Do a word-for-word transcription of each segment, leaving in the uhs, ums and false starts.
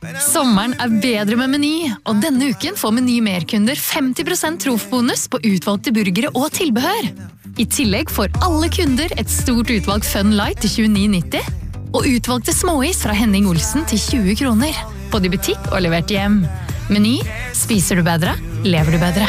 Sommeren er bedre med Meny, og denne uken får Meny Merkunder femti prosent trofbonus på utvalgte burgere og tilbehør. I tillegg får alle kunder et stort utvalg Fun Light til tjueni nitti, og utvalgte småis fra Henning Olsen til tjue kroner, både i butikk og levert hjem. Meny, spiser du bedre, lever du bedre.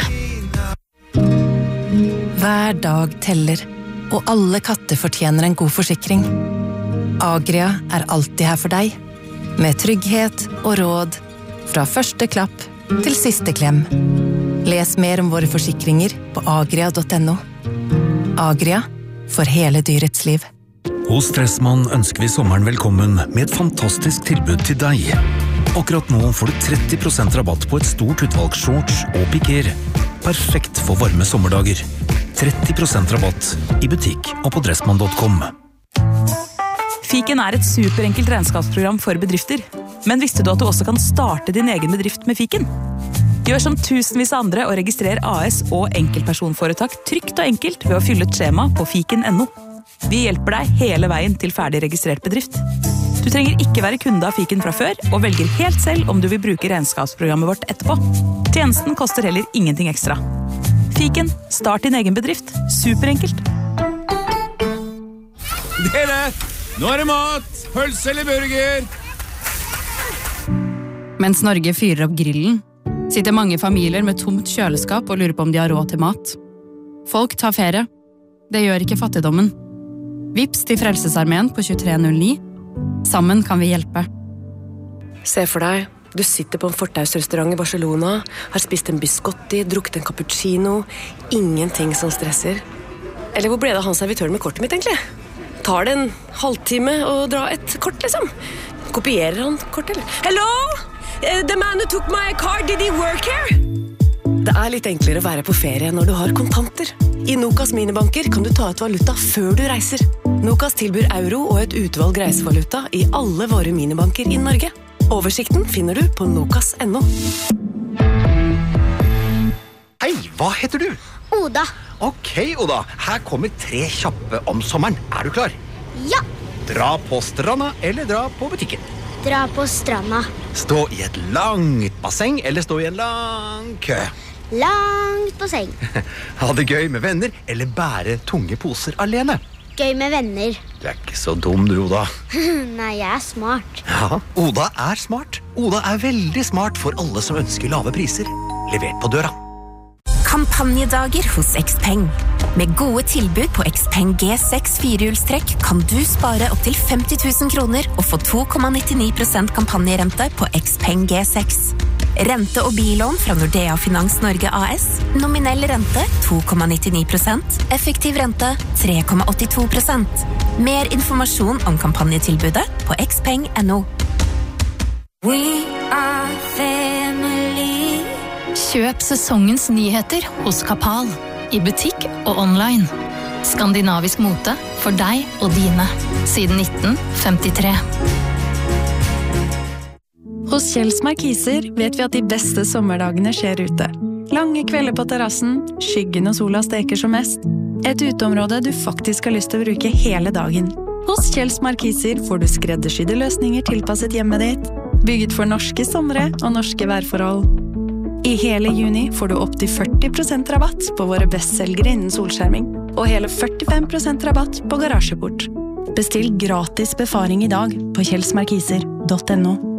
Hver dag teller, og alle katter fortjener en god forsikring. Agria er alltid her for deg, med trygghet og råd fra første klapp til siste klem. Les mer om våre forsikringer på agria punktum no. Agria, for hele dyrets liv. Hos Dressmann ønsker vi sommeren velkommen med et fantastisk tilbud til deg. Akkurat nå får du tretti prosent rabatt på et stort utvalg shorts og piker. Perfekt for varme sommerdager. tretti prosent rabatt i butikk og på dressmann punktum com. Fiken er et superenkelt regnskapsprogram for bedrifter. Men visste du at du også kan starte din egen bedrift med Fiken? Gjør som tusenvis av andre og registrer A S og enkeltpersonforetak trygt og enkelt ved å fylle et skjema på fiken punktum no. Vi hjelper deg hele veien til ferdig registrert bedrift. Du trenger ikke være kunde av Fiken fra før, og velger helt selv om du vil bruke regnskapsprogrammet vårt etterpå. Tjenesten koster heller ingenting ekstra. Fiken, start din egen bedrift. Superenkelt. Dere, nå er det mat! Pølse eller burger! Mens Norge fyrer opp grillen, sitter mange familier med tomt kjøleskap og lurer på om de har råd til mat. Folk tar ferie. Det gjør ikke fattigdommen. Vips til Frelsesarmeen på tjuetre null ni. Sammen kan vi hjelpe. Se for deg, du sitter på en fortausrestaurant i Barcelona, har spist en biscotti, drukket en cappuccino, ingenting som stresser. Eller hvor ble det av han servitøren med kortet mitt egentlig? Tar det en halvtime å dra et kort, liksom? Kopierer han kortet, eller? Hello? Uh, the man who took my car, did he work here? Det er litt enklere å være på ferie når du har kontanter. I Nokas minibanker kan du ta ut valuta før du reiser. Nokas tilbyr euro og et utvalg reisevaluta i alle våre minibanker i Norge. Oversikten finner du på nokas punktum no. Hei, hva heter du? Oda. Ok, Oda. Her kommer tre kjappe om sommeren. Er du klar? Ja. Dra på stranda eller dra på butikken? Dra på stranda. Stå i et langt basseng eller stå i en lang kø? Langt basseng. Ha det gøy med venner eller bære tunge poser alene? Gøy med venner. Du er ikke så dum, du, Oda. Nei, jeg er smart. Ja, Oda er smart. Oda er veldig smart for alle som ønsker lave priser. Levert på døra. Kampanjedager hos Xpeng. Med gode tilbud på Xpeng G seks firehjulstrekk kan du spare opp til femti tusen kroner og få to komma nittini prosent kampanjerente på Xpeng G seks. Rente- og bilån fra Nordea Finans Norge A S. Nominell rente to komma nittini prosent. Effektiv rente tre komma åttito prosent. Mer informasjon om kampanjetilbudet på xpeng punktum no. We are family. Kjøp sesongens nyheter hos Kapal, i butikk og online. Skandinavisk mote for deg og dine, siden nitten femtitre. Hos Kjells Markiser vet vi at de beste sommerdagene skjer ute. Lange kvelder på terrassen, skyggen og sola steker som mest. Et uteområde du faktisk har lyst til å bruke hele dagen. Hos Kjells Markiser får du skreddersydde løsninger tilpasset hjemmet ditt, bygget for norske sommere og norske værforhold. I hele juni får du opp til førti prosent rabatt på våre bestselgere innen solskjerming, og hele førtifem prosent rabatt på garasjeport. Bestill gratis befaring i dag på kjells markiser punktum no.